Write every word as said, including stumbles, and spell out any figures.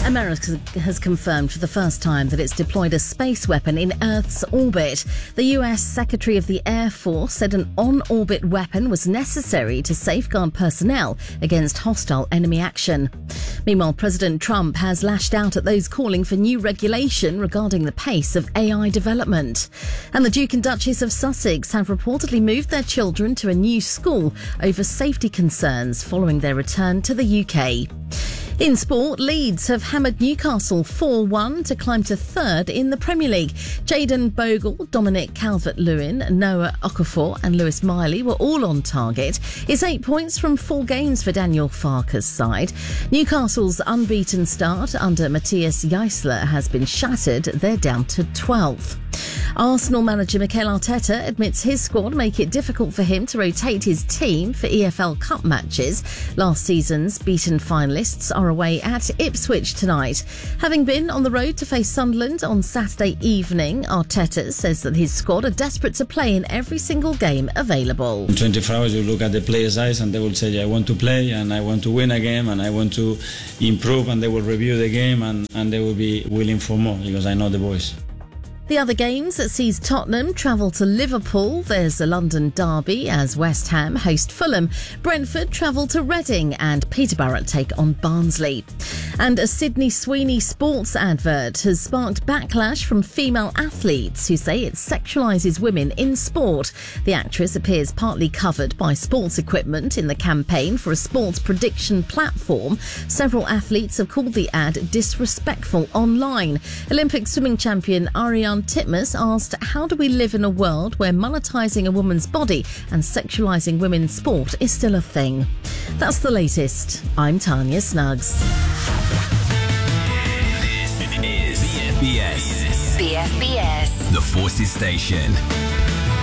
America has confirmed for the first time that it's deployed a space weapon in Earth's orbit. The U S Secretary of the Air Force said an on-orbit weapon was necessary to safeguard personnel against hostile enemy action. Meanwhile, President Trump has lashed out at those calling for new regulation regarding the pace of A I development. And the Duke and Duchess of Sussex have reportedly moved their children to a new school over safety concerns following their return to the U K. In sport, Leeds have hammered Newcastle four one to climb to third in the Premier League. Jayden Bogle, Dominic Calvert-Lewin, Noah Okafor and Lewis Miley were all on target. It's eight points from four games for Daniel Farke's side. Newcastle's unbeaten start under Matthias Geisler has been shattered. They're down to twelfth. Arsenal manager Mikel Arteta admits his squad make it difficult for him to rotate his team for E F L Cup matches. Last season's beaten finalists are away at Ipswich tonight. Having been on the road to face Sunderland on Saturday evening, Arteta says that his squad are desperate to play in every single game available. In twenty-four hours you look at the players' eyes and they will say, I want to play and I want to win a game and I want to improve, and they will review the game and, and they will be willing for more because I know the boys. The other games that sees Tottenham travel to Liverpool. There's a London derby as West Ham host Fulham. Brentford travel to Reading and Peterborough take on Barnsley. And a Sydney Sweeney sports advert has sparked backlash from female athletes who say it sexualises women in sport. The actress appears partly covered by sports equipment in the campaign for a sports prediction platform. Several athletes have called the ad disrespectful online. Olympic swimming champion Ariane Titmus asked, how do we live in a world where monetising a woman's body and sexualising women's sport is still a thing? That's the latest. I'm Tanya Snuggs. This is B F B S. B F B S. The Forces Station.